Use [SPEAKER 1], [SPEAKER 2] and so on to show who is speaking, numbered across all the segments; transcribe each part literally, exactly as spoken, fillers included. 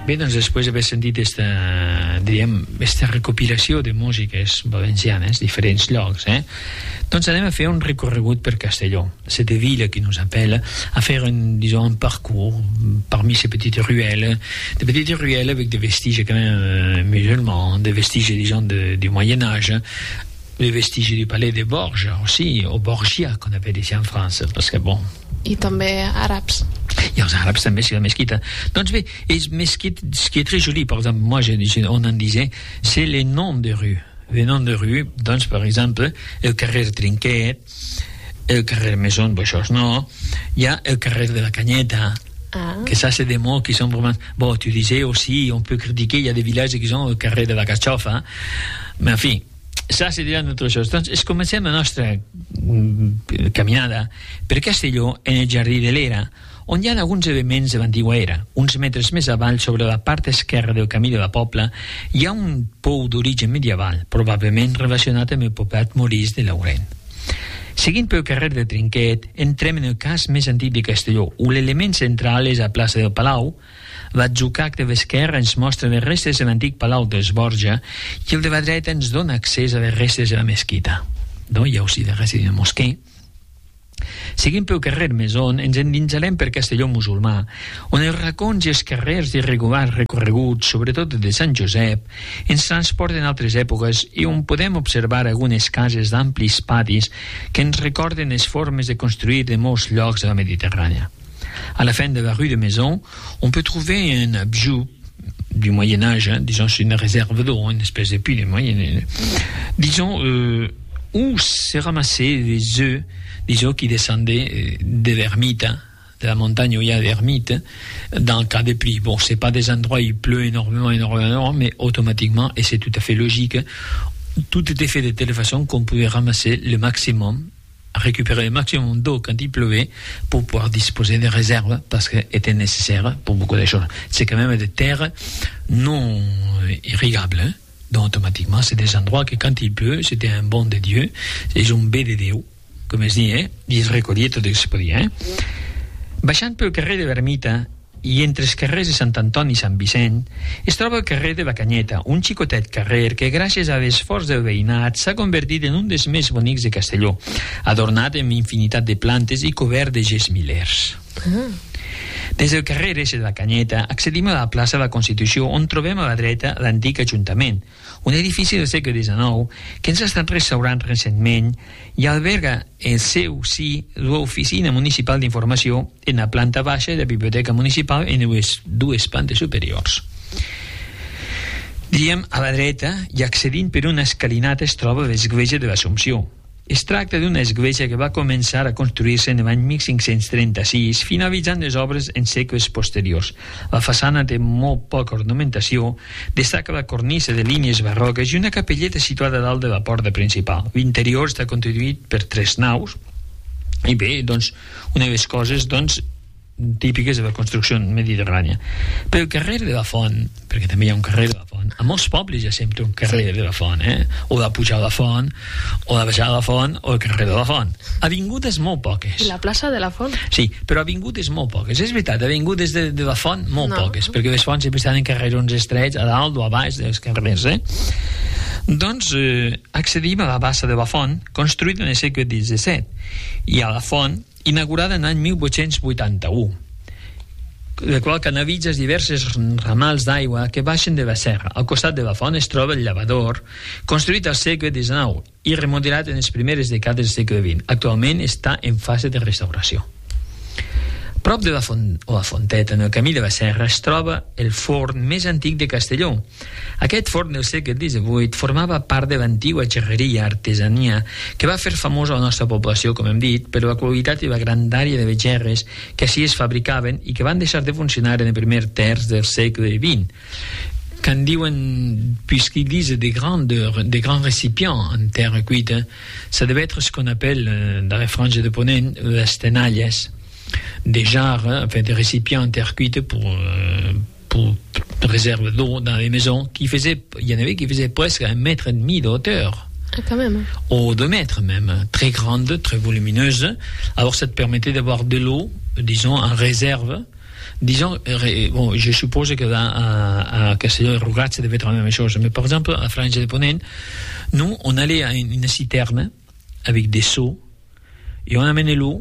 [SPEAKER 1] Bé, doncs després d'haver sentit esta, diríem, esta recopilació de músiques valencianes, diferents llocs, eh? doncs anem a fer un recorregut per Castelló. Cette ville qui nous appelle à faire un, disons, un parcours parmi ces petites ruelles, des petites ruelles avec des vestiges quand même euh, musulmans, des vestiges, disons, de, du Moyen-Âge, les vestiges du palais de Borges aussi, au Borgia, qu'on appelle ici en France, parce que bon...
[SPEAKER 2] I també àrabs.
[SPEAKER 1] I els àrabs també, c'est la mesquita. Doncs bé, és mesquite, ce qui est très joli, par exemple, moi, je, je, on en disait, c'est les noms de rues. Les noms de rues, doncs, par exemple, el carrer Trinquet, el carrer Maison, bon, això no, il y a el carrer de la Canyeta, ah. que ça, c'est des mots qui sont vraiment... Bon, tu disais aussi, on peut critiquer, il y a des villages qui sont el carrer de la Cachofa, mais en fi, ça, c'est déjà una altra cosa. Doncs es comencem la nostra mm, caminada per Castelló en el Jardí de l'Era, on hi ha alguns elements de l'antiga era. Uns metres més avall, sobre la part esquerra del camí de la Pobla, hi ha un pou d'origen medieval, probablement relacionat amb el poblat Morís de Laurent. Seguint pel carrer de Trinquet, entrem en el cas més antic de Castelló, on l'element central és a plaça del Palau. L'atzucac de l'esquerra ens mostra les restes de l'antic Palau dels Borja i el de la dreta ens dona accés a les restes de la mesquita. No? Hi ha aussi les restes del mosquer. Seguint pel carrer Maison, ens endinsarem per Castelló musulmà, on els racons i els carrers d'irregulars recorreguts, sobretot de Sant Josep, ens transporten a altres èpoques i on podem observar algunes cases d'amplis patis que ens recorden les formes de construir de molts llocs de la Mediterrània. À la fin de la rue de Maison, on peut trouver un bijou du Moyen-Âge, hein, disons une réserve d'eau, une espèce de puits du Moyen-Âge, disons, euh, où s'est ramassé des œufs, des œufs qui descendaient de l'ermite, de la montagne où il y a l'ermite, dans le cas des pluies. Bon, c'est pas des endroits où il pleut énormément, énormément, mais automatiquement, et c'est tout à fait logique, tout était fait de telle façon qu'on pouvait ramasser le maximum, récupérer le maximum d'eau quand il pleuvait pour pouvoir disposer des réserves parce qu'elles étaient nécessaires pour beaucoup de choses. C'est quand même des terres non irrigables, hein? Donc automatiquement c'est des endroits que quand il pleut c'était un bon de Dieu, és un bé de Déu, com es dit, eh? I es recollia tot el que es podia, eh? Baixant pel carrer de l'Ermita i entre els carrers de Sant Antoni i Sant Vicent es troba el carrer de la Canyeta, un xicotet carrer que gràcies a l'esforç del veïnat s'ha convertit en un dels més bonics de Castelló, adornat amb infinitat de plantes i cobert de gesmilers. Uh-huh. Des del carrer ese de la Canyeta accedim a la plaça de la Constitució, on trobem a la dreta l'antic Ajuntament, un edifici del segle diecinueve que ens ha estat restaurant recentment i alberga el seu sí l'oficina municipal d'informació en la planta baixa de la biblioteca municipal en les dues plantes superiors. Diríem, a la dreta i accedint per una escalinata es troba l'església de l'Assumpció. Es tracta d'una església que va començar a construir-se en l'any mil cinc-cents trenta-sis, finalitzant les obres en segles posteriors. La façana té molt poca ornamentació, destaca la cornisa de línies barroques i una capelleta situada dalt de la porta principal. L'interior està constituït per tres naus, i bé, doncs, una de les coses, doncs, típiques de la construcció mediterrània. Pel carrer de la Font, perquè també hi ha un carrer de la Font, a molts pobles hi ha sempre un carrer de la Font, eh? O la pujar a la Font, o la baixar a la Font, o el carrer de la Font. Avingudes molt poques.
[SPEAKER 2] I la plaça de la Font?
[SPEAKER 1] Sí, però avingudes molt poques. És veritat, avingudes de, de la Font molt no. poques, perquè les fonts sempre estan en carrerons estrets, a dalt o a baix dels carrers, eh? Doncs eh, accedim a la bassa de la Font, construïda en el segle disset, i a la Font, inaugurada en l'any mil vuit-cents vuitanta-u, la qual canalitza diverses ramals d'aigua que baixen de la serra. Al costat de la font es troba el llavador, construït al segle diecinueve i remodelat en les primeres dècades del segle vint. Actualment està en fase de restauració. Prop de la font, o la Fonteta, en el camí de la Serra, es troba el forn més antic de Castelló. Aquest forn del segle divuit formava part de l'antiga gerreria artesania que va fer famosa la nostra població, com hem dit, per la qualitat i la grandària de les gerres que així es fabricaven i que van deixar de funcionar en el primer terç del segle vint. Quand diuen, puisqu'ils disent des grandeurs, des grands récipients en terre cuite, ça devait être ce qu'on appelle, dans les franges de Ponent, les tenalles. Des jarres, hein, enfin des récipients en terre cuite pour, euh, pour réserve d'eau dans les maisons, qui faisaient, il y en avait qui faisaient presque un mètre et demi de hauteur.
[SPEAKER 2] Ah, quand même.
[SPEAKER 1] Ou deux mètres même, très grande, très volumineuse. Alors ça te permettait d'avoir de l'eau, disons, en réserve, disons, euh, bon, je suppose que dans, à, à Castelló de Rugat, ça devait être la même chose. Mais par exemple, à Franja de Ponent, nous, on allait à une, une citerne avec des seaux et on amenait l'eau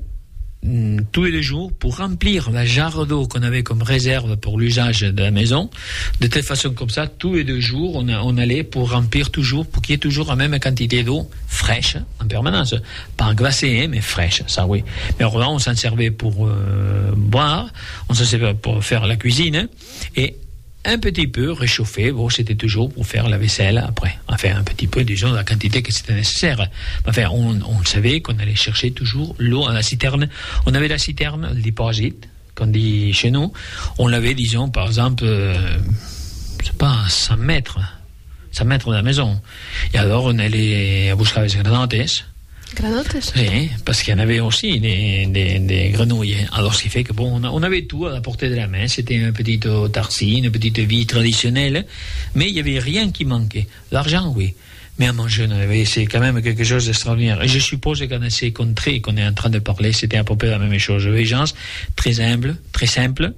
[SPEAKER 1] tous les deux jours pour remplir la jarre d'eau qu'on avait comme réserve pour l'usage de la maison. De telle façon comme ça, tous les deux jours, on, a, on allait pour remplir toujours, pour qu'il y ait toujours la même quantité d'eau fraîche en permanence. Pas glacée, hein, mais fraîche, ça oui. Mais alors là, on s'en servait pour euh, boire, on s'en servait pour faire la cuisine, et un petit peu réchauffé, bon, c'était toujours pour faire la vaisselle après. Enfin, un petit peu, disons, la quantité que c'était nécessaire. Enfin, on, on savait qu'on allait chercher toujours l'eau à la citerne. On avait la citerne, le deposit, qu'on dit chez nous. On l'avait, disons, par exemple, euh, je sais pas, cent mètres. cent mètres de la maison. Et alors, on allait à buscar les granotes.
[SPEAKER 2] Granotes?
[SPEAKER 1] Oui, parce qu'il y en avait aussi des, des, des grenouilles. Alors, ce qui fait que, bon, on, a, on avait tout à la portée de la main. C'était une petite tartine, une petite vie traditionnelle, mais il n'y avait rien qui manquait. L'argent, oui. Mais à manger, c'est quand même quelque chose d'extraordinaire. Et je suppose que dans ces contrées qu'on est en train de parler, c'était à peu près la même chose. Les gens très humbles, très simples,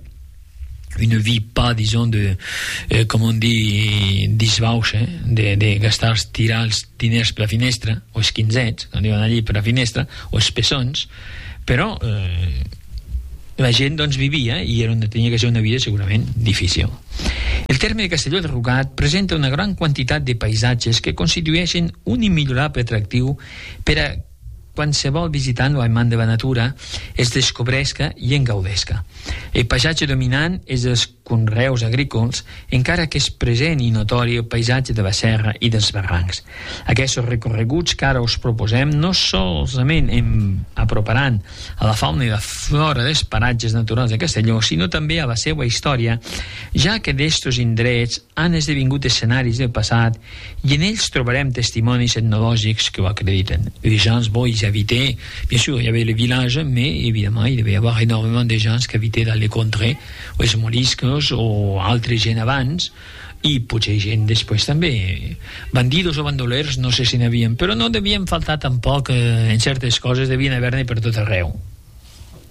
[SPEAKER 1] une vie pas, disons, de, eh, com on dit, disbauxa, eh? de, de gastar tirar els diners per la finestra, o els quinzets, quan diuen allí per la finestra, o els pessons, però eh, la gent doncs vivia i era una, tenia que ser una vida segurament difícil. El terme de Castelló de Rugat presenta una gran quantitat de paisatges que constitueixen un immillorable atractiu per a qualsevol visitant o amant de la natura es descobresca i en gaudesca. El paisatge dominant és els conreus agrícoles, encara que és present i notori el paisatge de la serra i dels barrancs. Aquests recorreguts que ara us proposem no solament em aproparan a la fauna i la flora dels paratges naturals de Castelló, sinó també a la seva història, ja que d'estos indrets han esdevingut escenaris del passat i en ells trobarem testimonis etnològics que ho acrediten. Les gens, bon, ils habitaient, bien sûr, il y avait le village, mais évidemment, il devait y avoir énormément de gens qui habitaient dans les contrées, o els moriscos, o altres gent abans, i potser gent després també. Bandidos o bandolers no sé si n'havien, però no devien faltar tampoc, eh, en certes coses devien haver-ne per tot arreu.